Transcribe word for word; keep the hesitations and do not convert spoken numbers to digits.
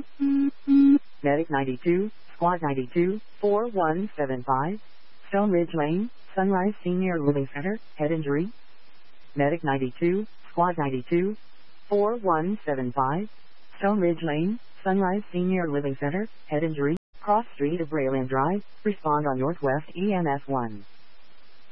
Medic ninety-two, Squad ninety-two, four one seven five. Stone Ridge Lane, Sunrise Senior Living Center, head injury. Medic ninety-two, Squad ninety-two, four one seven five. Stone Ridge Lane, Sunrise Senior Living Center, head injury. Cross Street of Braylon Drive, respond on Northwest E M S one.